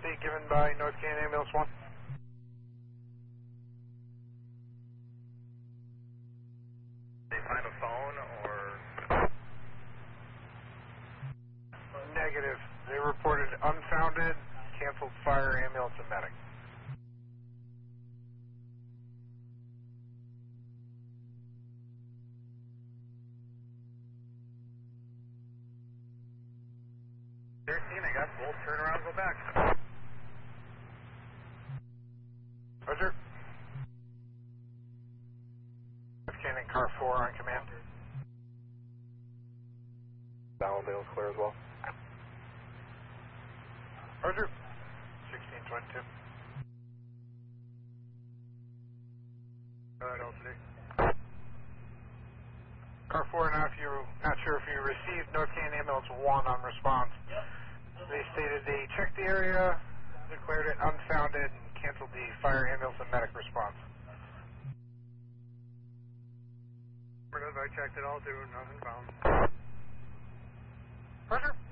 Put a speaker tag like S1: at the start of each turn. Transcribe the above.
S1: emergency given by North Canyon Ambulance 1.
S2: They find a phone or?
S1: Negative. They reported unfounded, canceled fire, ambulance, and medic.
S2: I got both turn around and go back.
S1: Roger. North Canyon car 4 on command.
S2: Allendale's clear as well.
S1: Roger. 1622.
S2: Alright, LCD.
S1: Car 4, now if you're not sure if you received North Canyon Ambulance 1 on response. They stated they checked the area, declared it unfounded, and canceled the fire, ambulance, and medic response.
S2: I checked it all too, nothing found.
S1: Roger.